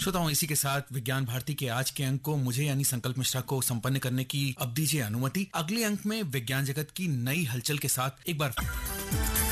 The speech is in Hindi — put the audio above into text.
श्रोताओं, इसी के साथ विज्ञान भारती के आज के अंक को मुझे यानी संकल्प मिश्रा को संपन्न करने की अब दीजिए अनुमति। अगले अंक में विज्ञान जगत की नई हलचल के साथ एक बार